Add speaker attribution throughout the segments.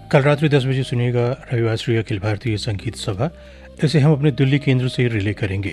Speaker 1: कल रात्रि 10 बजे सुनिएगा रविवार श्री अखिल भारतीय संगीत सभा। इसे हम अपने दिल्ली केंद्र से रिले करेंगे।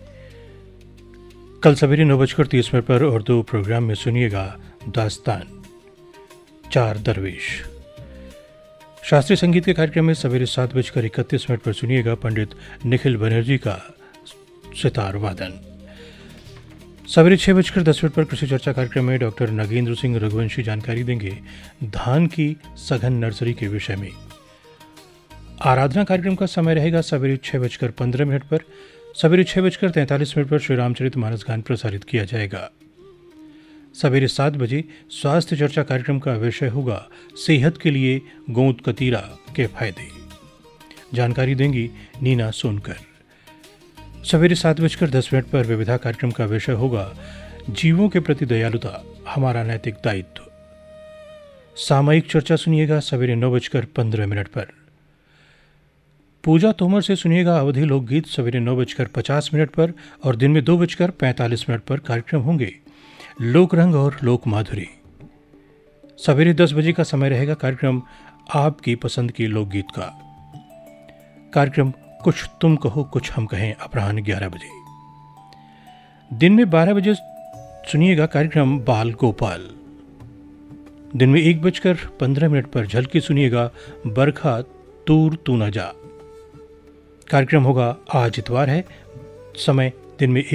Speaker 1: कल सवेरे 9:30 पर उर्दू प्रोग्राम में सुनिएगा दास्तान, चार दरवेश। शास्त्रीय संगीत के कार्यक्रम में सवेरे 7:31 पर सुनिएगा पंडित निखिल बनर्जी का सितार वादन। सवेरे 6:10 पर कृषि चर्चा कार्यक्रम में डॉक्टर नागेंद्र सिंह रघुवंशी जानकारी देंगे धान की सघन नर्सरी के विषय में। आराधना कार्यक्रम का समय रहेगा सवेरे 6:15 पर। सवेरे 6:43 पर श्री रामचरित मानस गान प्रसारित किया जाएगा। सवेरे 7 बजे स्वास्थ्य चर्चा कार्यक्रम का विषय होगा सेहत के लिए गोंद कतीरा के फायदे। जानकारी देंगी नीना सोनकर। सवेरे 7:10 पर विविधा कार्यक्रम का विषय होगा जीवों के प्रति दयालुता, हमारा नैतिक दायित्व। सामयिक चर्चा सुनिएगा सवेरे 9:15 पर। पूजा तोमर से सुनिएगा अवधि लोकगीत सवेरे 9:50 पर और दिन में 2:45 पर कार्यक्रम होंगे लोक रंग और लोक माधुरी। सवेरे 10 बजे का समय रहेगा कार्यक्रम आपकी पसंद की लोकगीत का। कार्यक्रम कुछ तुम कहो कुछ हम कहें अपराह्न 11 बजे। दिन में 12 बजे सुनिएगा कार्यक्रम बाल गोपाल। दिन में 1:15 पर झलकी सुनिएगा बरखा तूर तू न जा। कार्यक्रम होगा आज इतवार है। समय दिन में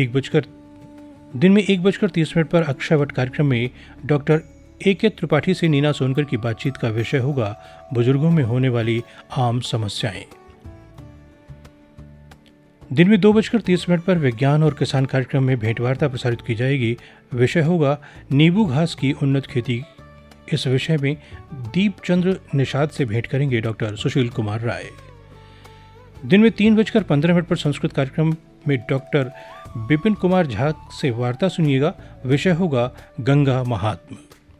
Speaker 1: 1:30 पर अक्षयवट कार्यक्रम में डॉक्टर A.K. त्रिपाठी से नीना सोनकर की बातचीत का विषय होगा बुजुर्गों में होने वाली आम समस्याएं। दिन में 2:30 पर विज्ञान और किसान कार्यक्रम में भेंटवार्ता प्रसारित की जाएगी। विषय होगा नींबू घास की उन्नत खेती। इस विषय में दीपचंद्र निषाद से भेंट करेंगे डॉक्टर सुशील कुमार राय। दिन में 3:15 पर संस्कृत कार्यक्रम में डॉक्टर विपिन कुमार झा से वार्ता सुनिएगा। विषय होगा गंगा महात्म।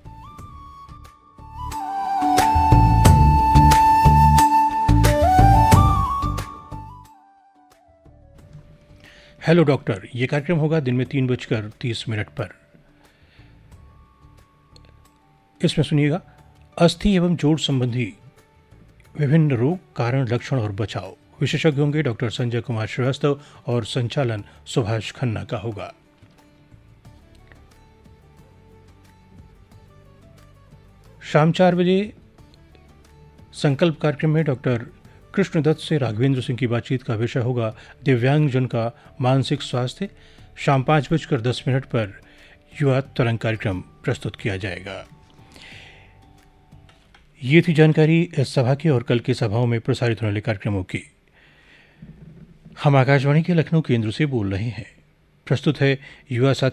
Speaker 1: हेलो डॉक्टर, ये कार्यक्रम होगा दिन में 3:30 पर। इसमें सुनिएगा अस्थि एवं जोड़ संबंधी विभिन्न रोग, कारण, लक्षण और बचाव। विशेषज्ञ होंगे डॉक्टर संजय कुमार श्रीवास्तव और संचालन सुभाष खन्ना का होगा। शाम 4 बजे संकल्प कार्यक्रम में डॉक्टर कृष्णदत्त से राघवेंद्र सिंह की बातचीत का विषय होगा दिव्यांगजन का मानसिक स्वास्थ्य। शाम 5:10 पर युवा तरंग कार्यक्रम प्रस्तुत किया जाएगा। ये थी जानकारी इस सभा की और कल की सभाओं में प्रसारित होने वाले कार्यक्रमों की। हम आकाशवाणी के लखनऊ केंद्र से बोल रहे हैं। प्रस्तुत है युवा साथी